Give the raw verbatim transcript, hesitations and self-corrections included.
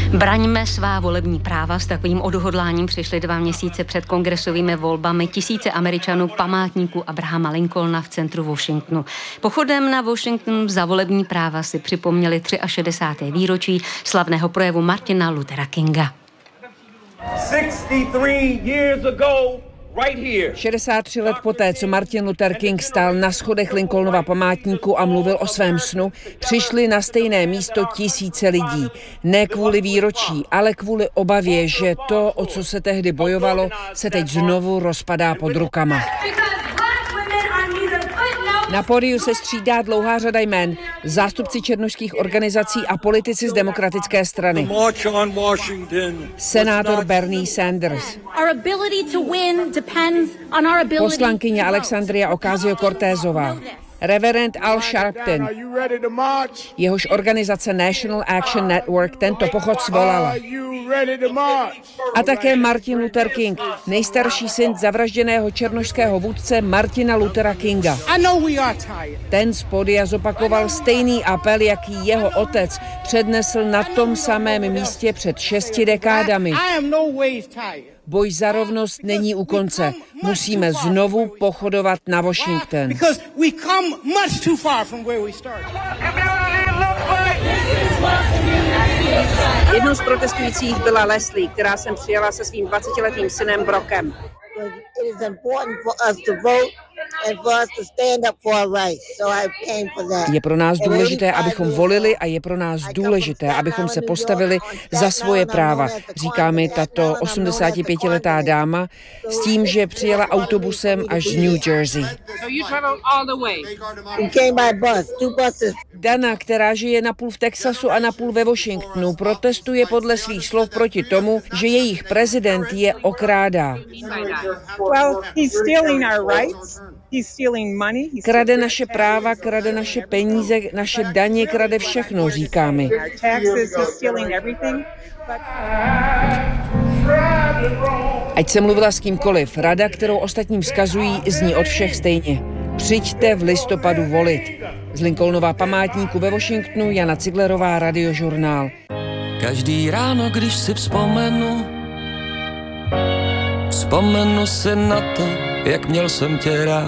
Braňme svá volební práva. S takovým odhodláním přišli dva měsíce před kongresovými volbami tisíce Američanů památníku Abrahama Lincolna v centru Washingtonu. Pochodem na Washington za volební práva si připomněli šedesáté třetí výročí slavného projevu Martina Luthera Kinga. šedesát tři let poté, co Martin Luther King stál na schodech Lincolnova památníku a mluvil o svém snu, přišli na stejné místo tisíce lidí. Ne kvůli výročí, ale kvůli obavě, že to, o co se tehdy bojovalo, se teď znovu rozpadá pod rukama. Na pódiu se střídá dlouhá řada jmén, zástupci černošských organizací a politici z demokratické strany. Senátor Bernie Sanders, poslankyně Alexandria Ocasio-Cortezová, reverend Al Sharpton, jehož organizace National Action Network tento pochod svolala. A také Martin Luther King, nejstarší syn zavražděného černošského vůdce Martina Luthera Kinga. Ten z pódia zopakoval stejný apel, jaký jeho otec přednesl na tom samém místě před šesti dekádami. Boj za rovnost není u konce. Musíme znovu pochodovat na Washington. Jednou z protestujících byla Leslie, která sem přijela se svým dvacetiletým synem Brockem. Je pro nás důležité, abychom volili a je pro nás důležité, abychom se postavili za svoje práva, říká mi tato osmdesátipětiletá dáma s tím, že přijela autobusem až z New Jersey. Dana, která žije napůl v Texasu a napůl ve Washingtonu, protestuje podle svých slov proti tomu, že jejich prezident je okrádá. Krade naše práva, krade naše peníze, naše daně, krade všechno, říká mi. Ať jsem mluvila s kýmkoliv, rada, kterou ostatním vzkazují, zní od všech stejně. Přijďte v listopadu volit. Z Lincolnova památníku ve Washingtonu Jana Ciglerová, Radiožurnál. Každý ráno, když si vzpomenu, vzpomenu si na to, jak měl jsem tě rád.